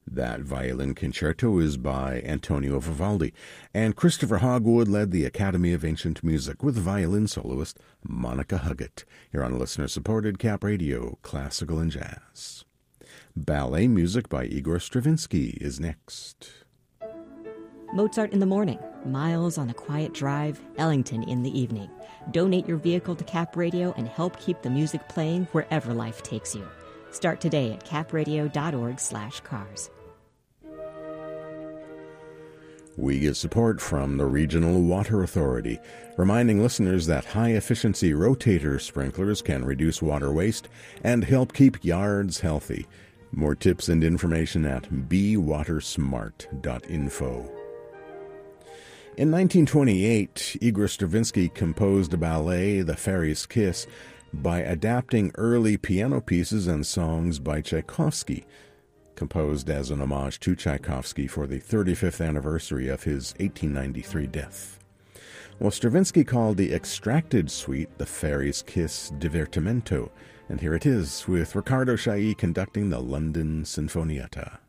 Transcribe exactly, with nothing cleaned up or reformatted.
That violin concerto is by Antonio Vivaldi, and Christopher Hogwood led the Academy of Ancient Music with violin soloist Monica Huggett, here on listener-supported Cap Radio, Classical and Jazz. Ballet music by Igor Stravinsky is next. Mozart in the morning, Miles on a quiet drive, Ellington in the evening. Donate your vehicle to Cap Radio and help keep the music playing wherever life takes you. Start today at capradio.org slash cars. We get support from the Regional Water Authority, reminding listeners that high-efficiency rotator sprinklers can reduce water waste and help keep yards healthy. More tips and information at be water smart dot info. In nineteen twenty-eight, Igor Stravinsky composed a ballet, The Fairy's Kiss, by adapting early piano pieces and songs by Tchaikovsky, composed as an homage to Tchaikovsky for the thirty-fifth anniversary of his eighteen ninety-three death. Well, Stravinsky called the extracted suite The Fairy's Kiss Divertimento, and here it is with Riccardo Chailly conducting the London Sinfonietta.